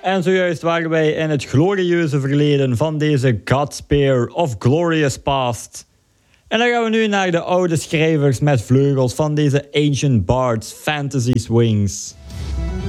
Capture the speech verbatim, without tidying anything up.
En zojuist waren wij in het glorieuze verleden van deze Godspear of Glorious Past. En dan gaan we nu naar de oude schrijvers met vleugels van deze Ancient Bards Fantasy Swings.